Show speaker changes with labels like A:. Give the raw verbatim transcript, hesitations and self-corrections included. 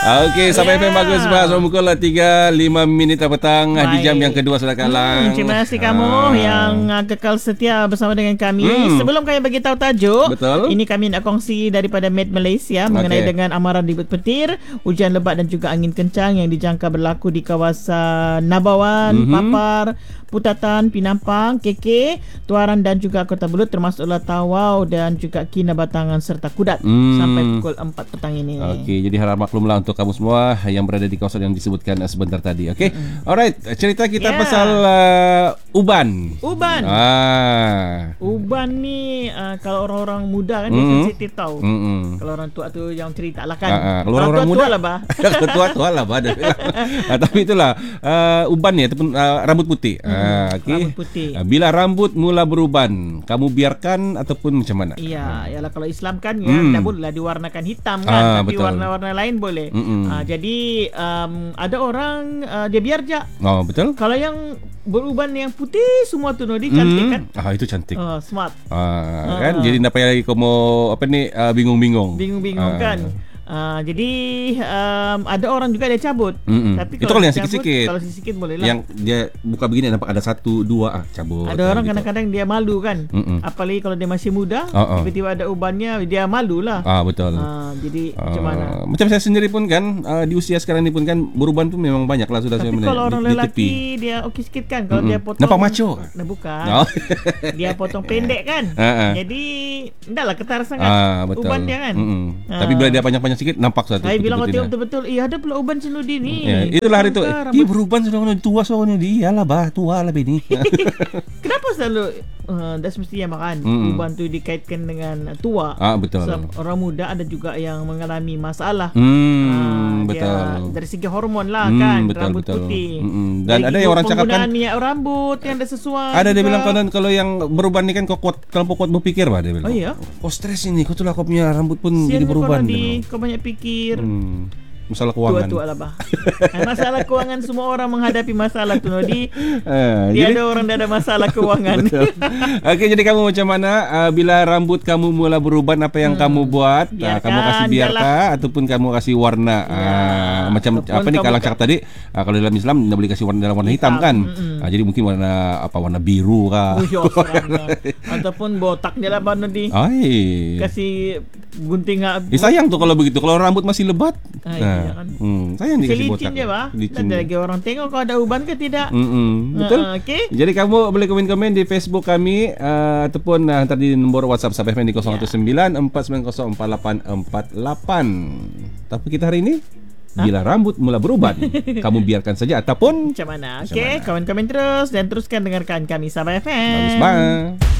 A: Okey, sampai yeah. F M bagus Mas. Pukul tiga lima minit petang. Baik. Di jam yang kedua sudah kalang.
B: Hmm, terima kasih kamu ah. yang kekal setia bersama dengan kami. Hmm. Sebelum kami bagi tahu tajuk, betul. Ini kami nak kongsi daripada Met Malaysia mengenai okay. dengan amaran ribut petir, hujan lebat dan juga angin kencang yang dijangka berlaku di kawasan Nabawan, mm-hmm. Papar, Putatan, Pinampang, K K, Tuaran dan juga Kota Belud, termasuklah Tawau dan juga Kinabatangan serta Kudat hmm. sampai pukul empat petang ini.
A: Okey, jadi harap maklumlah untuk kamu semua yang berada di kawasan yang disebutkan sebentar tadi. Okey. Mm-hmm. Alright, cerita kita yeah. pasal uh, uban.
B: Uban.
A: Ah.
B: Uban ni uh, kalau orang-orang muda kan mm-hmm. dia sensitif tahu. Mm-hmm. Kalau orang tua tu yang cerita lah kan.
A: Ah, ah. Kalau orang-orang muda
B: lah bah.
A: Tua-tua lah bah. ah, tapi itulah uh, uban ni ataupun uh, rambut putih. Mm. Ah, okay.
B: Rambut putih.
A: Uh, bila rambut mula beruban, kamu biarkan ataupun macam mana?
B: Iya, ialah kalau Islam kan ya mm. tak bolehlah diwarnakan hitam kan, ah, tapi betul. Warna-warna lain boleh. Uh, jadi um, ada orang uh, dia biar je.
A: Oh, betul.
B: Kalau yang beruban yang putih semua tu Nodi cantik mm. kan?
A: Ah, itu cantik.
B: Uh, smart.
A: Ah, kan? Uh. Jadi nak payah lagi kamu apa ni uh, bingung-bingung.
B: Bingung-bingung uh. kan? Uh, jadi um, ada orang juga dia cabut.
A: Mm-mm.
B: Tapi
A: itu
B: kalau
A: kalau yang sikit-sikit.
B: Kalau sikit-sikit boleh lah.
A: Yang dia buka begini nampak ada satu dua ah cabut.
B: Ada orang gitu. Kadang-kadang dia malu kan. Mm-mm. Apalagi kalau dia masih muda, uh-uh. tiba-tiba ada ubannya, dia malu lah.
A: Ah betul.
B: Uh, jadi uh, macam mana?
A: Macam saya sendiri pun kan uh, di usia sekarang ni pun kan beruban tu memang banyak lah sudah.
B: Tapi
A: saya
B: kalau orang
A: di,
B: lelaki
A: di
B: dia okey sikit kan. Kalau
A: Mm-mm.
B: dia potong
A: nampak macho.
B: Nah, bukan.
A: Oh.
B: Dia potong pendek kan.
A: Uh-uh.
B: Jadi endahlah ketar sangat
A: ah,
B: uban dia kan.
A: Uh. Tapi bila dia panjang-panjang sikit nampak satu.
B: Saya bilang waktu betul-betul, eh ada pula uban Senudi ni.
A: Ya, itulah hari tu. Eh, beruban sudah tua soalnya dia lah bah, tua lah bini.
B: Kenapa selalu uh, dah semestinya makan mm-hmm. uban tu dikaitkan dengan tua?
A: Ah betul.
B: Sebab orang muda ada juga yang mengalami masalah.
A: Hmm,
B: uh,
A: betul.
B: Dari segi hormon lah
A: hmm,
B: kan,
A: betul,
B: rambut
A: betul.
B: putih.
A: Mm-hmm. Dan dari ada yang orang cakap kan
B: minyak rambut yang ada sesuai.
A: Ada
B: juga.
A: dia bilang kalau kalau yang beruban ni kan kau kuat kalau kuat berpikir bah dia bilang.
B: Oh iya.
A: Oh stres ini, kau tu lah kau punya rambut pun
B: Sian
A: jadi beruban.
B: Di, kau banyak pikir.
A: Hmm. Masalah kewangan.
B: Tua-tua lah bah. Masalah kewangan semua orang menghadapi masalah tu Nodi.
A: Uh,
B: Dia
A: jadi,
B: ada orang dah ada masalah kewangan.
A: Okey, jadi kamu macam mana uh, bila rambut kamu mula beruban apa yang hmm. kamu buat? Uh, kamu kasih biarkah ataupun kamu kasih warna? Ya. Uh, macam ataupun apa ni Kalang cakap tadi, uh, kalau dalam Islam tidak boleh kasih warna dalam warna hitam, hitam kan? Uh, jadi mungkin warna apa warna biru kah?
B: Oh, ataupun botak je lah bah Nodi.
A: Ai.
B: Kasih gunting ah.
A: Eh, sayang tu kalau begitu. Kalau rambut masih lebat.
B: Ay, nah, iya kan.
A: Hmm, sayang dikasih botak.
B: Licin je bah. Dan ada lagi orang tengok kau ada uban ke tidak.
A: Mm-mm. Betul.
B: Uh, okay.
A: Jadi kamu boleh komen-komen di Facebook kami uh, ataupun uh, hantar di nombor WhatsApp Sabah F M di kosong satu sembilan empat sembilan kosong empat lapan empat lapan. Tapi kita hari ini bila ha? rambut mula beruban, kamu biarkan saja ataupun
B: macam mana? Okey, komen-komen terus dan teruskan dengarkan kami Sabah F M.
A: Bagus banget.